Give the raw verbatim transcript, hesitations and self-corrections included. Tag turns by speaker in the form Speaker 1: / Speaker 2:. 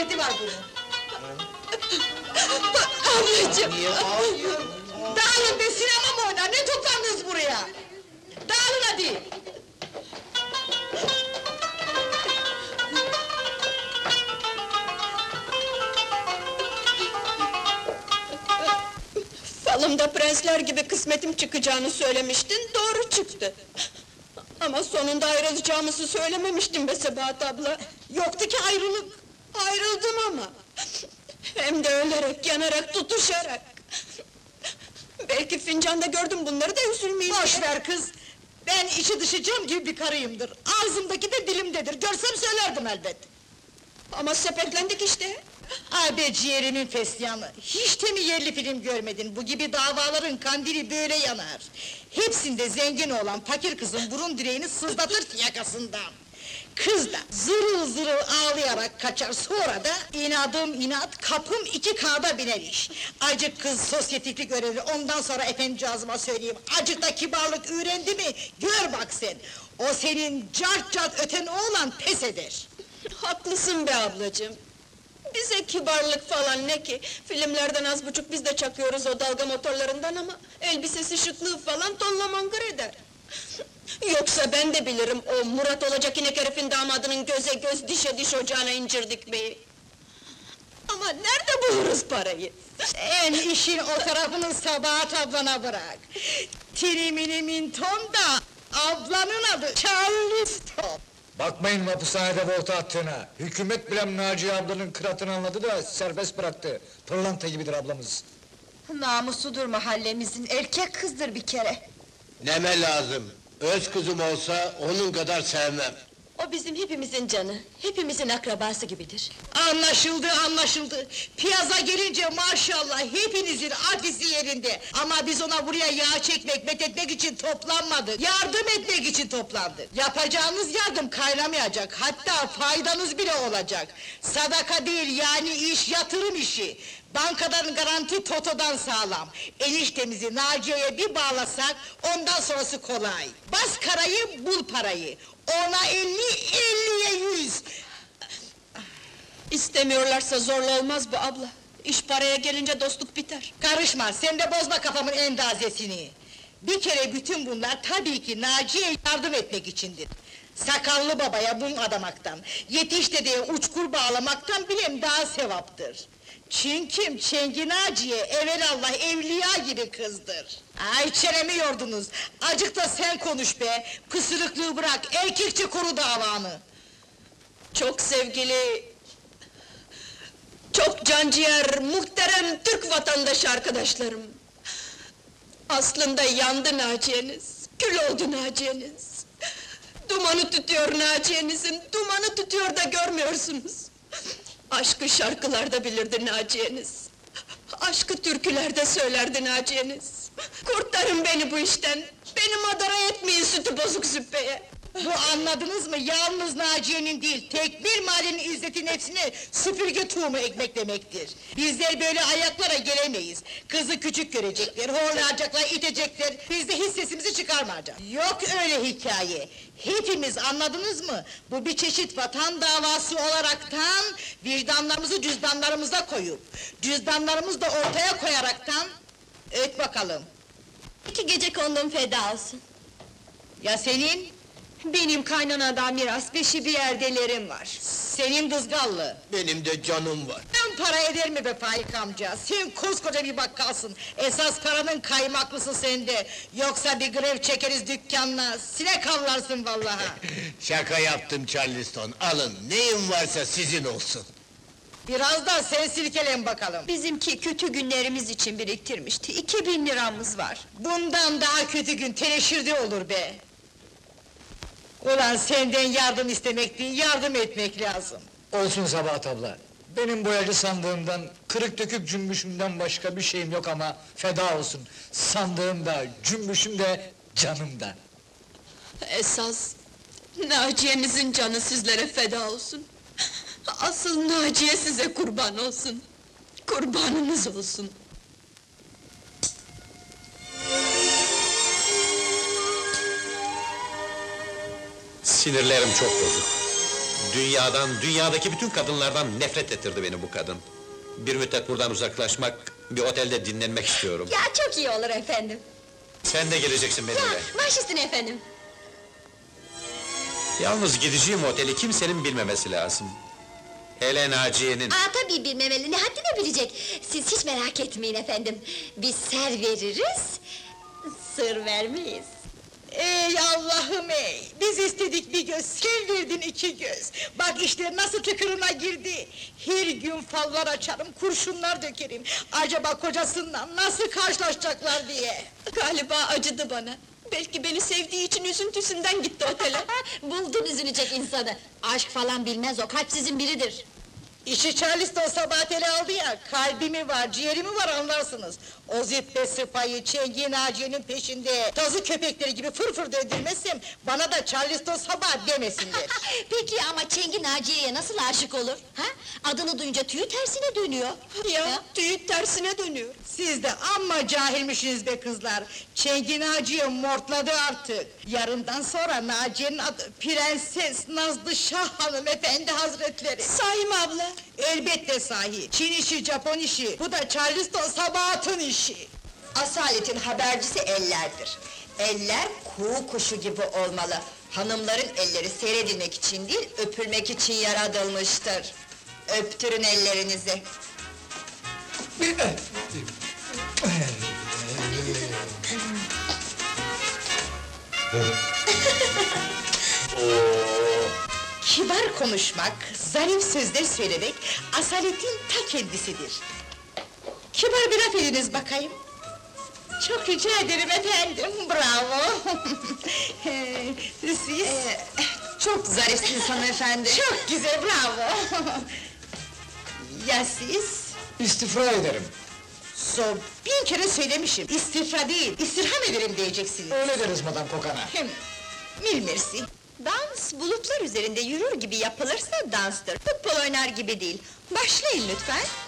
Speaker 1: derdi var bunun.
Speaker 2: Ablacığım!
Speaker 3: Niye ağlıyorsun?
Speaker 1: Dağılın be, sinema mı oynar, ne toplandınız buraya? Dağılın hadi!
Speaker 2: Falımda prensler gibi kısmetim çıkacağını söylemiştin, doğru çıktı. Ama sonunda ayrılacağımızı söylememiştin be Sebahat abla.
Speaker 1: Yoktu ki ayrılık!
Speaker 2: Ayrıldım ama! Hem de ölerek, yanarak, tutuşarak! Belki fincanda gördüm bunları da üzülmeyeyim
Speaker 1: Boş
Speaker 2: diye.
Speaker 1: ver kız! Ben içi dışı cam gibi bir karıyımdır, ağzımdaki de dilimdedir, görsem söylerdim elbet!
Speaker 2: Ama sepetlendik işte!
Speaker 1: Ay be ciğerimin fesyanı! Hiç de mi yerli film görmedin? Bu gibi davaların kandili böyle yanar! Hepsinde zengin olan fakir kızın burun direğini sızlatır yakasından! Kız da zırıl zırıl ağlayarak kaçar, sonra da inadım inat, kapım iki kağıda biner iş! Acık kız sosyetiklik öğrenir, ondan sonra efendicazıma söyleyeyim, acık da kibarlık öğrendi mi, gör bak sen! O senin cart cart öten oğlan pes eder!
Speaker 2: Haklısın be ablacığım! Bize kibarlık falan ne ki? Filmlerden az buçuk biz de çakıyoruz o dalga motorlarından ama... ...elbisesi şıklığı falan tonla mangır eder! Yoksa ben de bilirim o Murat olacak inek herifin damadının göze göz, dişe diş ocağına incir dikmeyi! Ama nerede buluruz parayı?
Speaker 1: Sen işin o tarafını Sabahat ablana bırak! Tiriminimin ton da, ablanın adı Charleston!
Speaker 4: Bakmayın hapishanede volta attığına! Hükümet bile Naciye ablanın kıratını anladı da serbest bıraktı. Pırlanta gibidir ablamız.
Speaker 5: Namusudur mahallemizin, erkek kızdır bir kere.
Speaker 3: Neme lazım? Öz kızım olsa onun kadar sevmem.
Speaker 2: O bizim hepimizin canı, hepimizin akrabası gibidir.
Speaker 1: Anlaşıldı, anlaşıldı! Piyaza gelince maşallah hepinizin afisi yerinde! Ama biz ona buraya yağ çekmek, methetmek için toplanmadık! Yardım etmek için toplandık! Yapacağınız yardım kaynamayacak, hatta faydanız bile olacak! Sadaka değil, yani iş, yatırım işi! Bankadan garanti Toto'dan sağlam! Eniştemizi Naciye'ye bir bağlasak, ondan sonrası kolay! Bas karayı, bul parayı! Ona elli, elliye yüz!
Speaker 2: İstemiyorlarsa zorla olmaz bu abla! İş paraya gelince dostluk biter!
Speaker 1: Karışma, sen de bozma kafamın endazesini! Bir kere bütün bunlar tabii ki Naciye'ye yardım etmek içindir! Sakallı babaya mum adamaktan, yetiş dedeye uçkur bağlamaktan bile daha sevaptır! Çünkü Çengi Naciye evelallah evliya gibi kızdır! Ay çenemi yordunuz! Acık da sen konuş be! Pısırıklığı bırak, erkekçe koru davanı!
Speaker 2: Çok sevgili... Çok canciğer, muhterem Türk vatandaşı arkadaşlarım! Aslında yandı Naciye'niz, kül oldu Naciye'niz! Dumanı tütüyor Naciye'nizin, dumanı tütüyor da görmüyorsunuz! Aşkı şarkılarda bilirdi Naciye'niz! Aşkı türkülerde söylerdi Naciye'niz! Kurtarın beni bu işten! Beni madara etmeyin sütü bozuk züppeye!
Speaker 1: Bu anladınız mı? Yalnız Naciye'nin değil, tek bir mahallenin izzeti nefsine süpürge tohumu ekmek demektir. Bizler böyle ayaklara gelemeyiz. Kızı küçük görecekler, horlayacaklar, itecekler, biz de hiç sesimizi çıkarmayacağız. Yok öyle hikaye! Hepimiz anladınız mı? Bu bir çeşit vatan davası olaraktan, vicdanlarımızı cüzdanlarımıza koyup, cüzdanlarımızı da ortaya koyaraktan, öt bakalım!
Speaker 2: İki gece kondum feda olsun!
Speaker 1: Ya senin?
Speaker 5: Benim kaynanadan miras, beşi bir yerdelerim var.
Speaker 1: Senin dızgallı!
Speaker 3: Benim de canım var.
Speaker 1: Ben para eder mi be Faik amca? Sen koskoca bir bakkalsın, esas paranın kaymaklısı sende! Yoksa bir grev çekeriz dükkanına, sinek avlarsın vallahi!
Speaker 3: Şaka yaptım Charleston, alın, neyin varsa sizin olsun.
Speaker 1: Biraz da sen silkelen bakalım!
Speaker 5: Bizimki kötü günlerimiz için biriktirmişti, iki bin liramız var.
Speaker 1: Bundan daha kötü gün teneşirde olur be! Ulan senden yardım istemek değil, yardım etmek lazım!
Speaker 4: Olsun Sabahat abla. Benim boyacı sandığımdan, kırık dökük cümbüşümden başka bir şeyim yok ama feda olsun. Sandığım da, cümbüşüm de, canım da.
Speaker 2: Esas... Naciye'nizin canı sizlere feda olsun! Asıl Naciye size kurban olsun! Kurbanınız olsun!
Speaker 6: Sinirlerim çok bozuk. Dünyadan, dünyadaki bütün kadınlardan nefret ettirdi beni bu kadın. Bir müddet buradan uzaklaşmak, bir otelde dinlenmek istiyorum.
Speaker 5: Ya çok iyi olur efendim.
Speaker 6: Sen de geleceksin benimle.
Speaker 5: Baş üstüne efendim.
Speaker 6: Yalnız gideceğim oteli kimsenin bilmemesi lazım. Hele Naciye'nin.
Speaker 5: Aa tabii bilmemeli, ne haddine bilecek. Siz hiç merak etmeyin efendim. Biz ser veririz, sır vermeyiz.
Speaker 1: Ey Allah'ım ey! Biz istedik bir göz, sen verdin iki göz! Bak işte nasıl tıkırına girdi! Her gün fallar açarım, kurşunlar dökerim! Acaba kocasından nasıl karşılaşacaklar diye!
Speaker 2: Galiba acıdı bana. Belki beni sevdiği için üzüntüsünden gitti otele.
Speaker 5: Buldun üzülecek insanı. Aşk falan bilmez o, kalpsizin biridir.
Speaker 1: İşi Charleston sabah tele aldı ya, kalbimi var, ciğerimi var anlarsınız! O züppe sıpayı, Çengi Naciye'nin peşinde, tazı köpekleri gibi fırfır döndürmezsem, bana da Charleston sabah demesinler!
Speaker 5: Peki ama Çengi Naciye'ye nasıl aşık olur? Ha? Adını duyunca tüyü tersine dönüyor.
Speaker 2: Ya,
Speaker 5: Ha?
Speaker 2: tüyü tersine dönüyor.
Speaker 1: Siz de amma cahilmişsiniz be kızlar! Çengi Naciye mortladı artık! Yarından sonra Naciye'nin adı Prenses Nazlı Şah Hanımefendi Hazretleri!
Speaker 2: Sahi mi abla?
Speaker 1: Elbette sahi! Çin işi, Japon işi, bu da Charleston Sabahat'ın işi!
Speaker 7: Asaletin habercisi ellerdir. Eller kuğu kuşu gibi olmalı. Hanımların elleri seyredilmek için değil, öpülmek için yaratılmıştır. Öptürün ellerinizi.
Speaker 1: Kibar konuşmak, zarif sözler söylemek, asaletin ta kendisidir. Kibar bir laf ediniz bakayım. Çok rica ederim efendim, bravo! Siz?
Speaker 7: Ee, çok zarifsiniz hanımefendi.
Speaker 1: Çok güzel, bravo! Ya siz?
Speaker 4: İstifra ederim.
Speaker 1: So, bin kere söylemişim, istifra değil, istirham ederim diyeceksiniz.
Speaker 4: Öyle deriz Madam Kokana.
Speaker 1: Hem, mil merci.
Speaker 7: Dans bulutlar üzerinde yürür gibi yapılırsa danstır. Futbol oynar gibi değil. Başlayın lütfen.